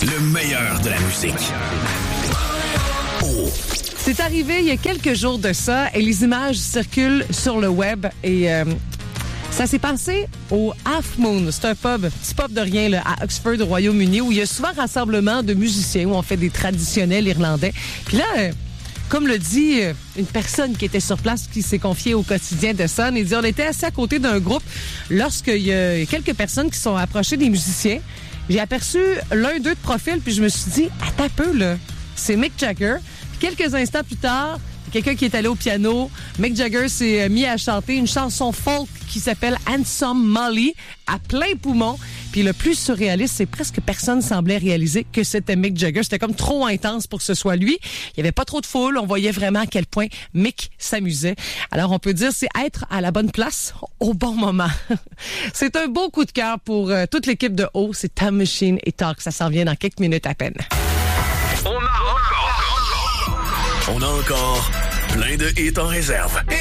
Le meilleur de la musique. C'est arrivé il y a quelques jours de ça et les images circulent sur le web et ça s'est passé au Half Moon. C'est un petit pub de rien là, à Oxford, au Royaume-Uni, où il y a souvent rassemblement de musiciens, où on fait des traditionnels irlandais. Puis là, comme le dit une personne qui était sur place, qui s'est confiée au quotidien de Sun, il dit, on était assis à côté d'un groupe lorsqu'il y a quelques personnes qui sont approchées des musiciens. J'ai aperçu l'un d'eux de profil, puis je me suis dit, attends un peu, là, c'est Mick Jagger. Puis quelques instants plus tard, quelqu'un qui est allé au piano, Mick Jagger s'est mis à chanter une chanson folk qui s'appelle Handsome Molly à plein poumon. Puis le plus surréaliste, c'est presque personne semblait réaliser que c'était Mick Jagger. C'était comme trop intense pour que ce soit lui. Il y avait pas trop de foule. On voyait vraiment à quel point Mick s'amusait. Alors on peut dire c'est être à la bonne place au bon moment. C'est un beau coup de cœur pour toute l'équipe de O. C'est Time Machine et Talk. Ça s'en vient dans quelques minutes à peine. On a encore plein de hits en réserve.